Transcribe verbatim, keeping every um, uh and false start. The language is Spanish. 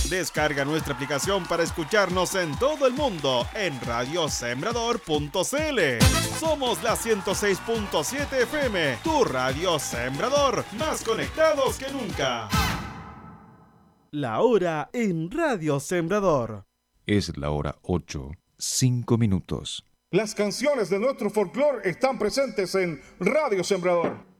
Descarga nuestra aplicación para escucharnos en todo el mundo en radio sembrador punto c l. Somos la ciento seis punto siete F M, tu radio Sembrador, más conectados que nunca. La hora en Radio Sembrador. Es la hora ocho, cinco minutos. Las canciones de nuestro folclore están presentes en Radio Sembrador.